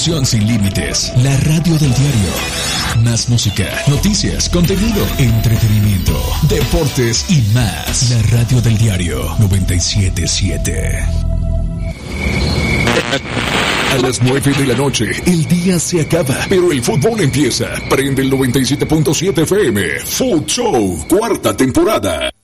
Difusión sin límites. La radio del diario. Más música, noticias, contenido, entretenimiento, deportes y más. La radio del diario 97.7. A las 9 de la noche, el día se acaba, pero el fútbol empieza. Prende el 97.7 FM. Food Show, cuarta temporada.